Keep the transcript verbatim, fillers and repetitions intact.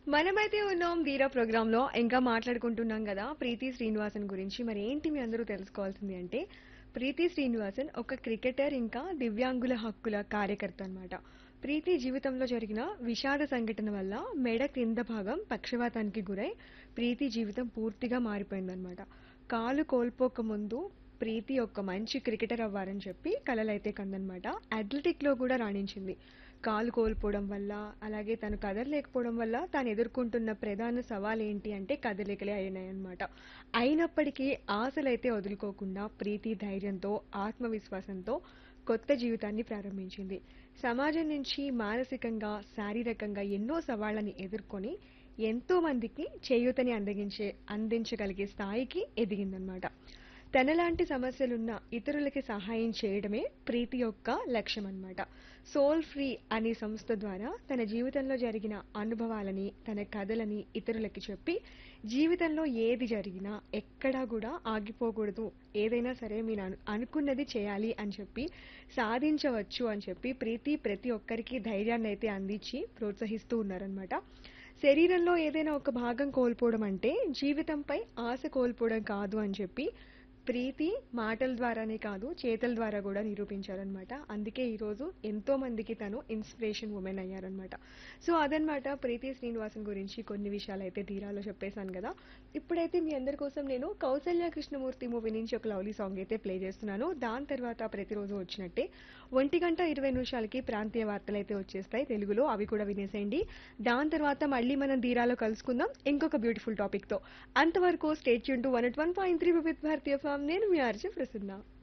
మనమైతే ఉన్నాం ధీరా ప్రోగ్రాంలో ఇంకా మాట్లాడుకుంటున్నాం కదా ప్రీతి శ్రీనివాసన్ గురించి. మరి ఏంటి మీ అందరూ తెలుసుకోవాల్సింది అంటే ప్రీతి శ్రీనివాసన్ ఒక క్రికెటర్ ఇంకా దివ్యాంగుల హక్కుల కార్యకర్త అన్నమాట. ప్రీతి జీవితంలో జరిగిన విషాద సంఘటన వల్ల మెడ కింద భాగం పక్షవాతానికి గురై ప్రీతి జీవితం పూర్తిగా మారిపోయిందన్నమాట. కాలు కోల్పోక ముందు ప్రీతి ఒక మంచి క్రికెటర్ అవ్వారని చెప్పి కలలైతే కందనమాట. అథ్లెటిక్ లో కూడా రాణించింది. కాలు కోల్పోవడం వల్ల అలాగే తను కదలలేకపోవడం వల్ల తాను ఎదుర్కొంటున్న ప్రధాన సవాల్ ఏంటి అంటే కదలికలే అయినాయన్నమాట. అయినప్పటికీ ఆశలైతే వదులుకోకుండా ప్రీతి ధైర్యంతో ఆత్మవిశ్వాసంతో కొత్త జీవితాన్ని ప్రారంభించింది. సమాజం నుంచి మానసికంగా శారీరకంగా ఎన్నో సవాళ్లని ఎదుర్కొని ఎంతో మందికి చేయూతని అందించే అందించగలిగే స్థాయికి ఎదిగిందనమాట. తనలాంటి సమస్యలున్న ఇతరులకి సహాయం చేయడమే ప్రీతి యొక్క లక్ష్యం అన్నమాట. సోల్ ఫ్రీ అనే సంస్థ ద్వారా తన జీవితంలో జరిగిన అనుభవాలని తన కథలని ఇతరులకి చెప్పి జీవితంలో ఏది జరిగినా ఎక్కడా కూడా ఆగిపోకూడదు, ఏదైనా సరే మీరు అను అనుకున్నది చేయాలి అని చెప్పి సాధించవచ్చు అని చెప్పి ప్రీతి ప్రతి ఒక్కరికి ధైర్యాన్ని అయితే అందించి ప్రోత్సహిస్తూ ఉన్నారనమాట. శరీరంలో ఏదైనా ఒక భాగం కోల్పోవడం అంటే జీవితంపై ఆశ కోల్పోవడం కాదు అని చెప్పి ప్రీతి మాటల ద్వారానే కాదు చేతల ద్వారా కూడా నిరూపించారనమాట. అందుకే ఈరోజు ఎంతో మందికి తను ఇన్స్పిరేషన్ ఉమెన్ అయ్యారనమాట. సో అదనమాట ప్రీతి శ్రీనివాసన్ గురించి కొన్ని విషయాలు అయితే ధీరాలో చెప్పేశాను కదా. ఇప్పుడైతే మీ అందరి కోసం నేను కౌసల్య కృష్ణమూర్తి మూవీ నుంచి ఒక లవ్లీ సాంగ్ అయితే ప్లే చేస్తున్నాను. దాని తర్వాత ప్రతిరోజు వచ్చినట్టే ఒంటి గంట ఇరవై నిమిషాలకి ప్రాంతీయ వార్తలు అయితే వచ్చేస్తాయి తెలుగులో, అవి కూడా వినేసేయండి. దాని తర్వాత మళ్ళీ మనం ధీరాలో కలుసుకుందాం ఇంకొక బ్యూటిఫుల్ టాపిక్ తో. అంతవరకు state Yoon to one at one point three with Bharatiya form. నేను మీ ఆర్జే ప్రసన్న.